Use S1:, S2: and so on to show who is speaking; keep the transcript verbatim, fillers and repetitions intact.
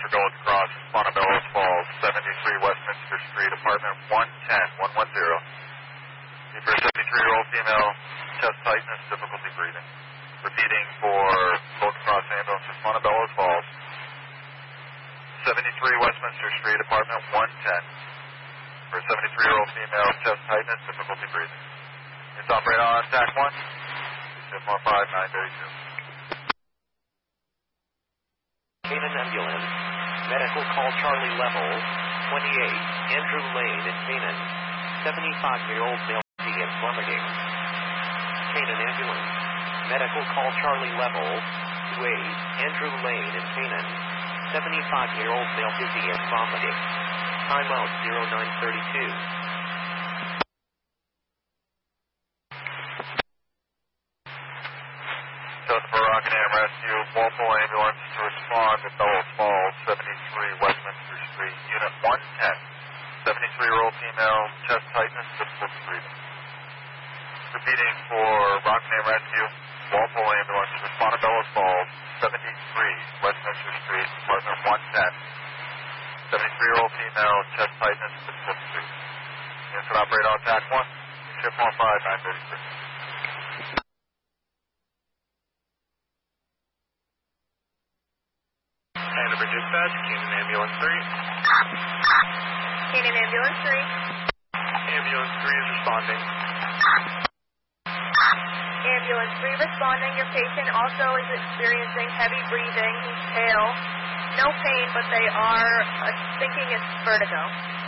S1: for Gold Cross, Montebello Falls, seventy-three Westminster Street, apartment one ten, one one zero. For a seventy-three-year-old female, chest tightness, difficulty breathing. Repeating for Gold Cross Ambulance, Montebello Falls, seventy-three Westminster Street, apartment one ten. For a seventy-three-year-old female, chest tightness, difficulty breathing. It's operator on T A C one, seven one five nine thirty-two.
S2: Canaan Ambulance, medical call Charlie level, twenty-eight, Andrew Lane in Canaan, seventy-five-year-old male in vomiting. Canaan Ambulance, medical call Charlie level, two-eight, Andrew Lane in Canaan, seventy-five-year-old male dizzy and vomiting. Timeout zero nine thirty-two.
S1: Just for Rockingham Rescue, Walpole Ambulance to respond to Bellows Falls, seventy-three Westminster Street, Unit one ten. seventy-three-year-old female, chest tightness, difficulty breathing. Repeating for Rockingham Rescue, Walpole Ambulance to respond to Bellows Falls, seventy-three Westminster Street, apartment one ten. seventy-three-year-old female, chest tightness, difficulty breathing. Units can operate on T A C one, ship one five nine thirty-six. Hanover Dispatch, Canaan Ambulance three.
S3: Canaan Ambulance three.
S1: Ambulance three is responding.
S3: Ambulance three responding. Your patient also is experiencing heavy breathing. He's pale. No pain, but they are uh, thinking it's vertigo.